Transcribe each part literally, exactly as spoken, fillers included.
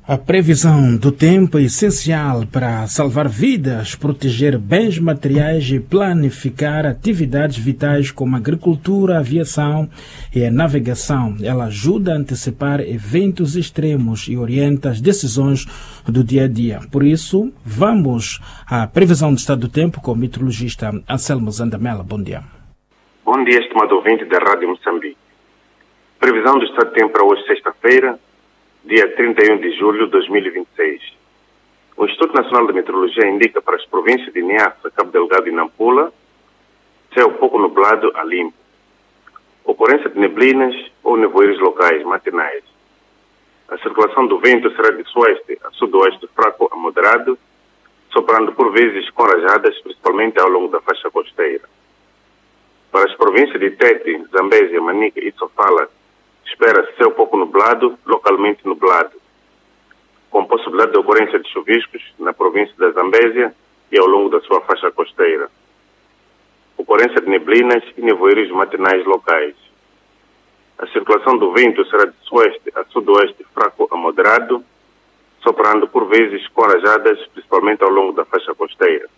A previsão do tempo é essencial para salvar vidas, proteger bens materiais e planificar atividades vitais como a agricultura, a aviação e a navegação. Ela ajuda a antecipar eventos extremos e orienta as decisões do dia a dia. Por isso, vamos à previsão do estado do tempo com o meteorologista Anselmo Zandamela. Bom dia. Bom dia, estimado ouvinte da Rádio Moçambique. Previsão do estado do tempo para hoje, sexta-feira, dia trinta e um de julho de dois mil e vinte e seis. O Instituto Nacional de Meteorologia indica para as províncias de Niassa, Cabo Delgado e Nampula céu pouco nublado a limpo. Ocorrência de neblinas ou nevoeiros locais matinais. A circulação do vento será de sueste a sudoeste fraco a moderado, soprando por vezes com rajadas, principalmente ao longo da faixa costeira. Para as províncias de Tete, Zambésia, Manica e Sofala, espera-se céu pouco nublado, localmente nublado, com possibilidade de ocorrência de chuviscos na província da Zambésia e ao longo da sua faixa costeira. Ocorrência de neblinas e nevoeiros matinais locais. A circulação do vento será de sueste a sudoeste fraco a moderado, soprando por vezes com rajadas, principalmente ao longo da faixa costeira.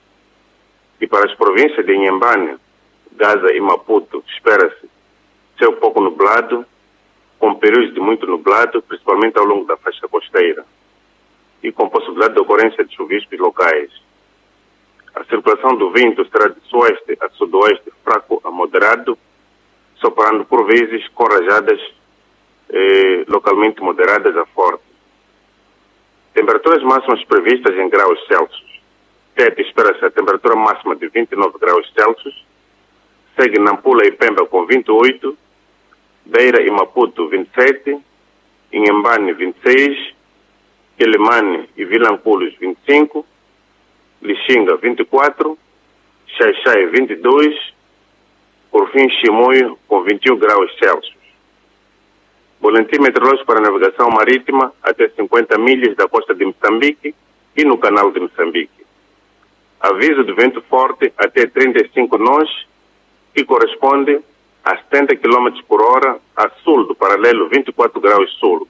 E para as províncias de Inhambane, Gaza e Maputo, espera-se céu pouco nublado, com períodos de muito nublado, principalmente ao longo da faixa costeira, e com possibilidade de ocorrência de chuviscos locais. A circulação do vento será de sueste a sudoeste fraco a moderado, soprando por vezes com rajadas eh, localmente moderadas a fortes. Temperaturas máximas previstas em graus Celsius. Tete espera-se a temperatura máxima de vinte e nove graus Celsius, segue Nampula e Pemba com vinte e oito, Beira e Maputo vinte e sete, Inhambane vinte e seis, Quelimane e Vilanculos vinte e cinco, Lixinga vinte e quatro, Xaixai vinte e dois, por fim Chimoio com vinte e um graus Celsius. Boletim meteorológico para navegação marítima até cinquenta milhas da costa de Moçambique e no canal de Moçambique. Aviso de vento forte até trinta e cinco nós, que corresponde a setenta quilômetros por hora a sul do paralelo vinte e quatro graus sul.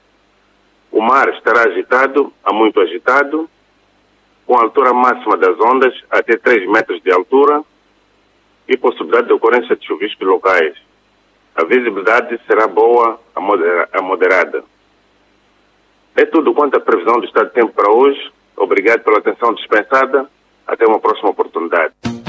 O mar estará agitado a muito agitado, com a altura máxima das ondas até três metros de altura e possibilidade de ocorrência de chuviscos locais. A visibilidade será boa a, modera- a moderada. É tudo quanto a previsão do estado de tempo para hoje. Obrigado pela atenção dispensada. Até uma próxima oportunidade.